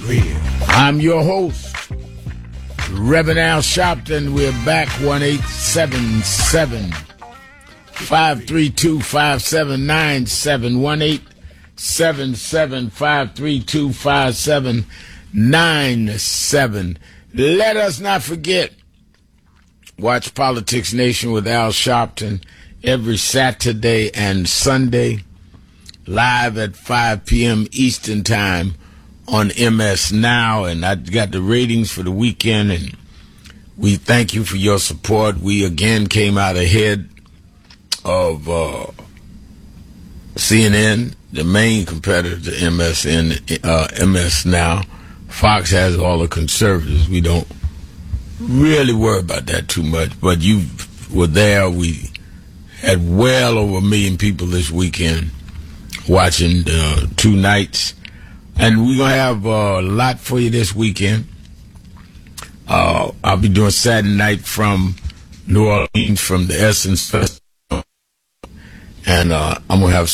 I'm your host, Reverend Al Sharpton. We're back, 1-877-532-5797, 1-877-532-5797. Let us not forget, watch Politics Nation with Al Sharpton every Saturday and Sunday, live at 5 p.m. Eastern Time on MS Now. And I got the ratings for the weekend, and we thank you for your support. We again came out ahead of CNN, the main competitor to MS Now. Fox has all the conservatives. We don't really worry about that too much, but you were there. We had well over 1 million people this weekend watching 2 nights. And we're going to have a lot for you this weekend. I'll be doing Saturday night from New Orleans, from the Essence Festival. And I'm going to have